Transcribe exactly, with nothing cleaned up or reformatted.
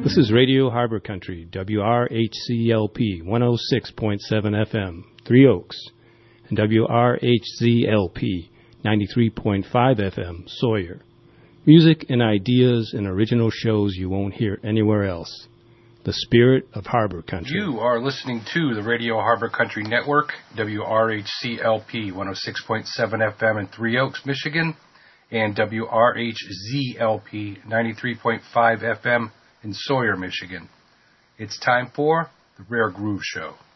This is Radio Harbor Country, W R H C L P one oh six point seven F M, Three Oaks, and W R H Z L P ninety-three point five F M, Sawyer. Music and ideas and original shows you won't hear anywhere else. The spirit of Harbor Country. You are listening to the Radio Harbor Country Network, W R H C L P one oh six point seven F M in Three Oaks, Michigan, and W R H Z L P ninety-three point five F M in Sawyer, Michigan. It's time for the Rare Groove Show.